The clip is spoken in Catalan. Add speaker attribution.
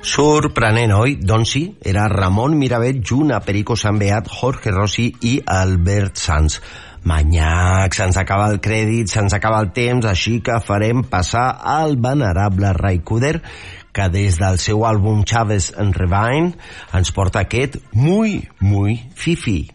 Speaker 1: Sorprenent, oi? Doncs sí, era Ramon Miravet junt a Perico Sambeat, Jorge Rossi i Albert Sanz. Manyac, se'ns acaba el crèdit, se'ns acaba el temps, així que farem passar al venerable Ray Cooder, que des del seu àlbum Chávez and Ravine ens porta aquest Muy, Muy Fifi.